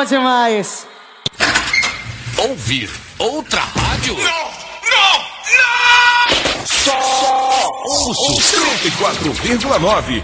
demais. Ouvir outra rádio? Não! Só ouço 104,9.